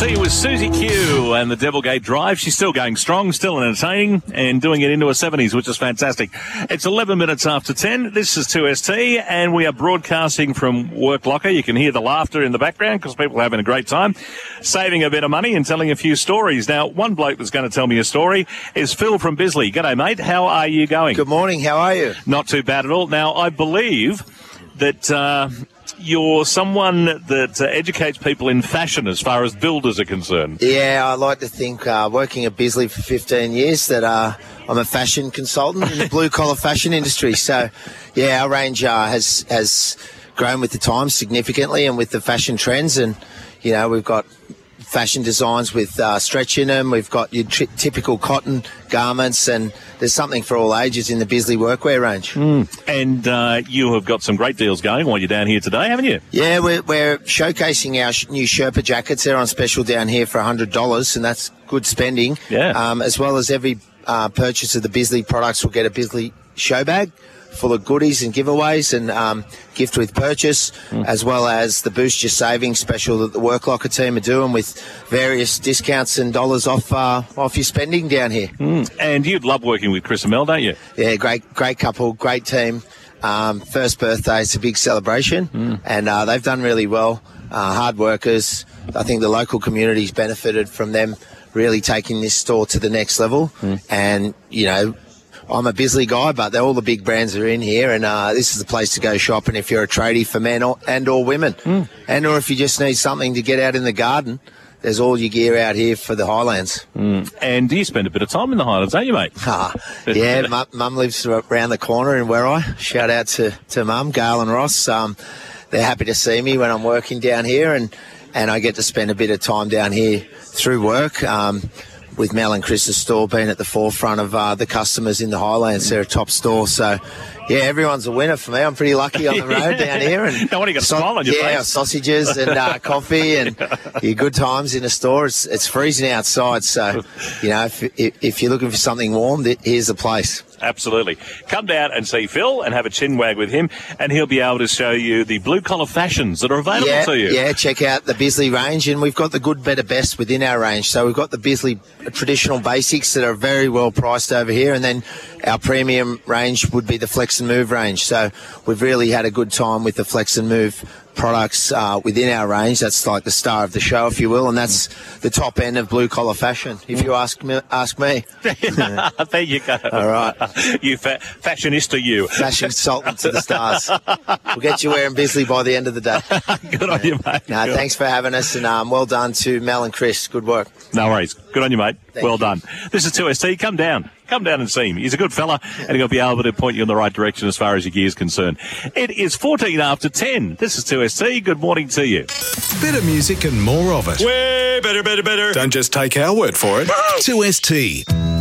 2ST with Susie Q and the Devilgate Drive. She's still going strong, still entertaining, and doing it into her 70s, which is fantastic. It's 11 minutes after 10. This is 2ST, and we are broadcasting from Work Locker. You can hear the laughter in the background because people are having a great time, saving a bit of money and telling a few stories. Now, one bloke that's going to tell me a story is Phil from Bisley. G'day, mate. How are you going? Good morning. How are you? Not too bad at all. Now, I believe that you're someone that educates people in fashion as far as builders are concerned. Yeah, I like to think, working at Bisley for 15 years, that I'm a fashion consultant in the blue-collar fashion industry. So, yeah, our range has grown with the times significantly and with the fashion trends. And, you know, we've got fashion designs with stretch in them. We've got your typical cotton garments, and there's something for all ages in the Bisley workwear range. And you have got some great deals going while you're down here today, haven't you? Yeah, we're showcasing our new Sherpa jackets. They're on special down here for $100, and that's good spending. Yeah. As well as every purchase of the Bisley products will get a Bisley show bag full of goodies and giveaways and gift with purchase, as well as the Boost Your Savings special that the Work Locker team are doing with various discounts and dollars off your spending down here. And you'd love working with Chris and Mel, don't you? Yeah, great couple, great team. First birthday, it's a big celebration, and they've done really well. Hard workers. I think the local community's benefited from them really taking this store to the next level. And, you know, I'm a Bisley guy, but all the big brands are in here, and this is the place to go shopping if you're a tradie for men or women. And or if you just need something to get out in the garden, there's all your gear out here for the Highlands. And you spend a bit of time in the Highlands, don't you, mate? Yeah, Mum lives around the corner in Werribee. Shout out to Mum, Gail and Ross. They're happy to see me when I'm working down here, and I get to spend a bit of time down here through work. With Mel and Chris's store being at the forefront of the customers in the Highlands. They're a top store. So, yeah, everyone's a winner for me. I'm pretty lucky on the road down here. And no wonder you got a smile on your face. Yeah, sausages and coffee and your good times in the store. It's freezing outside. So, you know, if you're looking for something warm, here's the place. Absolutely. Come down and see Phil and have a chin wag with him, and he'll be able to show you the blue-collar fashions that are available to you. Yeah, check out the Bisley range, and we've got the good, better, best within our range. So we've got the Bisley traditional basics that are very well priced over here, and then our premium range would be the Flex and Move range. So we've really had a good time with the Flex and Move products within our range. That's like the star of the show, if you will, and that's the top end of blue-collar fashion, if you ask me. There you go. All right. You fashionista, you. Fashion consultant to the stars. We'll get you wearing Bisley by the end of the day. Good on you, mate. Thanks for having us, and well done to Mel and Chris. Good work. No worries. Good on you, mate. Thank well you. done. This is 2ST. Come down and see him. He's a good fella, and he'll be able to point you in the right direction as far as your gear is concerned. It is 14 after 10. This is 2ST. Good morning to you. Better music and more of it. Way better. Don't just take our word for it. 2ST.